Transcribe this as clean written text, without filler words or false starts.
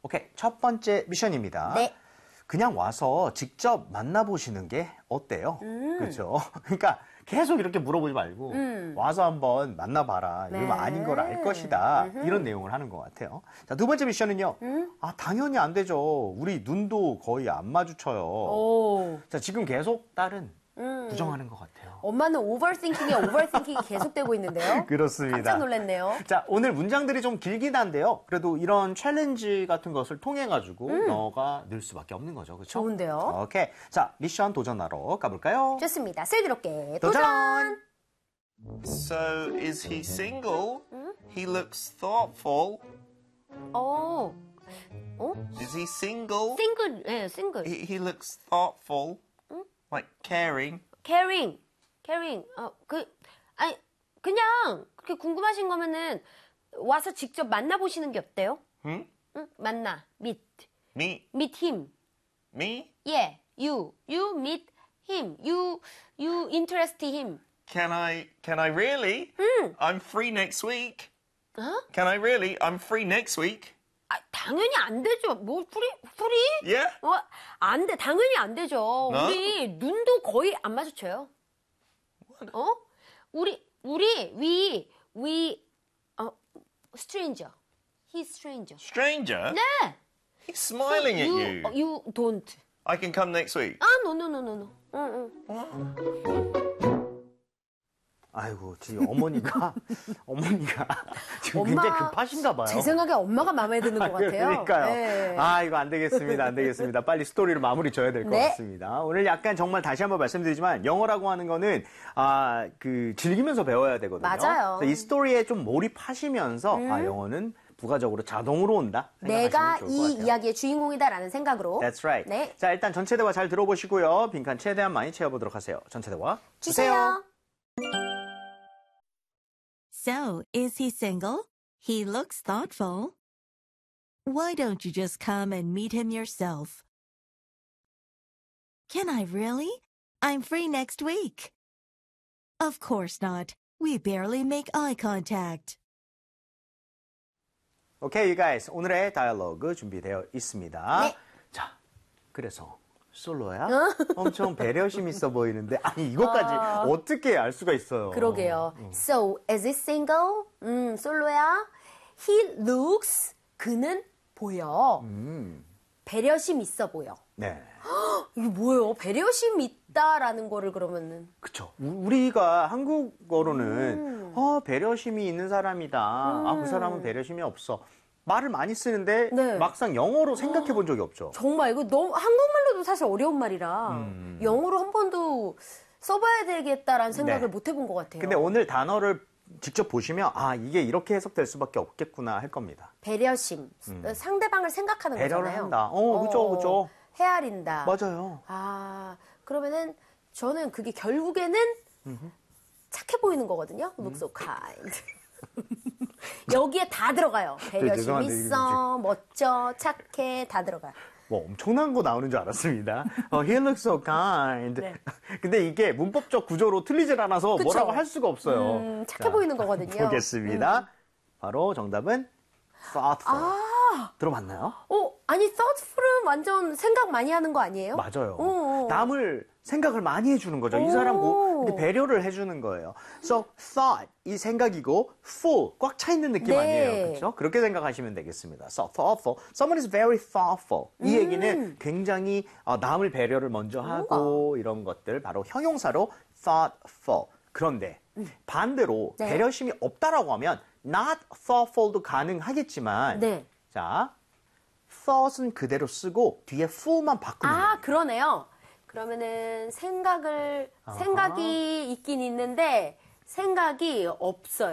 오케이, 첫 번째 미션입니다. 네. 그냥 와서 직접 만나보시는 게 어때요? 그렇죠? 그러니까 계속 이렇게 물어보지 말고 와서 한번 만나봐라. 네. 이러면 아닌 걸 알 것이다. 이런 내용을 하는 것 같아요. 자, 두 번째 미션은요. 아, 당연히 안 되죠. 우리 눈도 거의 안 마주쳐요. 오. 자, 지금 계속 딸은 부정하는 것 같아요. 엄마는 오버띵킹이 계속되고 있는데요. 그렇습니다. 깜짝 놀랐네요. 자, 오늘 문장들이 좀 길긴 한데요. 그래도 이런 챌린지 같은 것을 통해 가지고 영어가 늘 수밖에 없는 거죠. 그렇죠? 좋은데요. 오케이. 자, 미션 도전하러 가볼까요? 좋습니다. 슬기롭게 도전! So, is he single? He looks thoughtful. 어, Is he single? 싱글, 예, 싱글. He looks thoughtful. Like caring. caring. 아니, 그냥 그렇게 궁금하신 거면은 와서 직접 만나보시는 게 어때요? 응? 만나, meet. Me? meet him. Me? Yeah, you meet him. You interest him. Can I really? I'm free next week. 어? Can I really? I'm free next week. 아, 당연히 안 되죠. 뭐, 프리? Yeah? 안 돼. 당연히 안 되죠. 어? 우리 눈도 거의 안 마주쳐요. stranger. He's stranger. Stranger? 네. He's smiling at you. You don't. I can come next week. 아, no. 아이고, 지금 어머니가 지금 굉장히 급하신가 봐요. 제 생각에 엄마가 마음에 드는 것 같아요. 그러니까요. 네. 아, 이거 안 되겠습니다. 빨리 스토리를 마무리 져야 될 것 네. 같습니다. 오늘 약간 정말 다시 한번 말씀드리지만 영어라고 하는 거는 즐기면서 배워야 되거든요. 맞아요. 그래서 이 스토리에 좀 몰입하시면서 영어는 부가적으로 자동으로 온다. 내가 생각하시면 좋을 것 이 같아요. 이야기의 주인공이다라는 생각으로. That's right. 네. 자, 일단 전체 대화 잘 들어보시고요. 빈칸 최대한 많이 채워보도록 하세요. 전체 대화 주세요. So, is he single? He looks thoughtful. Why don't you just come and meet him yourself? Can I really? I'm free next week. Of course not. We barely make eye contact. 오케이, you guys. 오늘의 다이얼로그 준비되어 있습니다. 네. 자, 그래서 솔로야? 엄청 배려심 있어 보이는데 아니 이것까지 어떻게 알 수가 있어요? 그러게요. So, is he single? 솔로야. He looks, 그는 보여. 배려심 있어 보여. 네. 이게 뭐예요? 배려심 있다라는 거를 그러면은. 그쵸. 우리가 한국어로는 배려심이 있는 사람이다. 그 사람은 배려심이 없어. 말을 많이 쓰는데 네. 막상 영어로 생각해 본 적이 없죠. 정말 이거 너무 한국말로도 사실 어려운 말이라 영어로 한 번도 써봐야 되겠다라는 생각을 네. 못 해본 것 같아요. 근데 오늘 단어를 직접 보시면 이게 이렇게 해석될 수밖에 없겠구나 할 겁니다. 배려심. 상대방을 생각하는 배려를 거잖아요. 한다. 그죠. 헤아린다. 맞아요. 그러면은 저는 그게 결국에는 착해 보이는 거거든요. Look so kind. 여기에 다 들어가요. 배려심 죄송한데, 있어, 멋져, 착해, 다 들어가요. 뭐 엄청난 거 나오는 줄 알았습니다. He looks so kind. 네. 근데 이게 문법적 구조로 틀리질 않아서 그쵸? 뭐라고 할 수가 없어요. 착해 보이는 거거든요. 보겠습니다. 바로 정답은 thoughtful. 들어봤나요? 아니 thoughtful은 완전 생각 많이 하는 거 아니에요? 맞아요. 남을 생각을 많이 해주는 거죠. 이 사람 이렇게 배려를 해주는 거예요. So thought 이 생각이고 full 꽉 차 있는 느낌 네. 아니에요, 그렇죠? 그렇게 생각하시면 되겠습니다. So thoughtful, someone is very thoughtful. 이 얘기는 굉장히 남을 배려를 먼저 하고 이런 것들 바로 형용사로 thoughtful. 그런데 반대로 네. 배려심이 없다라고 하면 not thoughtful도 가능하겠지만, 네. 자. thought은 그대로 쓰고 뒤에 full만 바꾸면 돼요. 그러네요. 그러면은 생각이 있긴 있는데 생각이 없어요.